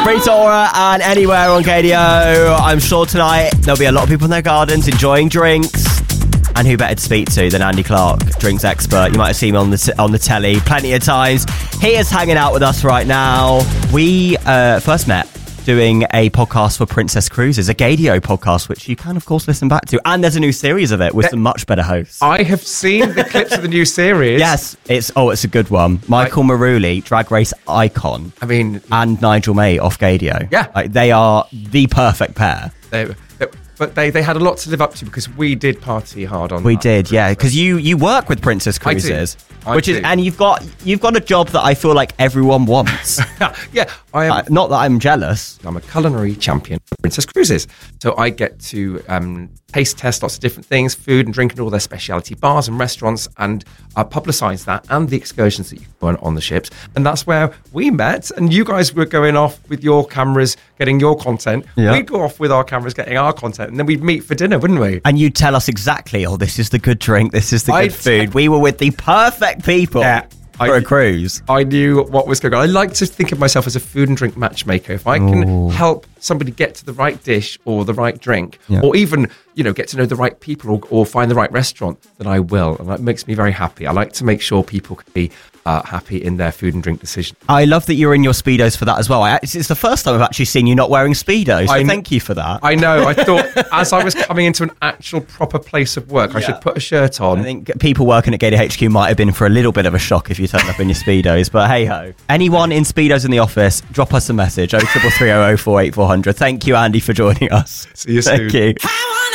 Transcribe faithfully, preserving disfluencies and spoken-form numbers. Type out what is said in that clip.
Rita Ora and Anywhere on K D O. I'm sure tonight there'll be a lot of people in their gardens enjoying drinks. And who better to speak to than Andy Clark, drinks expert. You might have seen him on the, on the telly plenty of times. He is hanging out with us right now. We uh, first met doing a podcast for Princess Cruises, a Gadio podcast, which you can, of course, listen back to. And there's a new series of it with some much better hosts. I have seen the clips of the new series. Yes, it's oh, it's a good one. Michael I, Maruli, Drag Race icon. I mean... And Nigel May off Gadio. Yeah. Like, they are the perfect pair. They, they, but they, they had a lot to live up to because we did party hard on We that. did, yeah. Because you, you work with Princess Cruises. I do. I which do. is, and you've got you've got a job that I feel like everyone wants. yeah, I am. Uh, not that I'm jealous. I'm a culinary champion for Princess Cruises, so I get to um, taste test lots of different things, food and drink, and all their specialty bars and restaurants, and uh, publicise that and the excursions that you go on on the ships. And that's where we met. And you guys were going off with your cameras, getting your content. Yeah. We'd go off with our cameras, getting our content, and then we'd meet for dinner, wouldn't we? And you'd tell us exactly, oh, this is the good drink, this is the good I'd food. t- we were with the perfect people. Yeah. For I, a cruise. I knew what was going on. I like to think of myself as a food and drink matchmaker. If I can Ooh. help somebody get to the right dish or the right drink, Yeah. or even, you know, get to know the right people or, or find the right restaurant, then I will. And that makes me very happy. I like to make sure people can be uh, happy in their food and drink decision. I love that you're in your Speedos for that as well. I, it's, it's the first time I've actually seen you not wearing Speedos, so I, thank you for that. I know. I thought as I was coming into an actual proper place of work, I Yeah. should put a shirt on. I think people working at Gator H Q might have been for a little bit of a shock if you turned up in your Speedos, but hey-ho. Anyone in Speedos in the office, drop us a message, oh triple three oh oh four eight four hundred. Thank you, Andy, for joining us. See you Thank soon. you.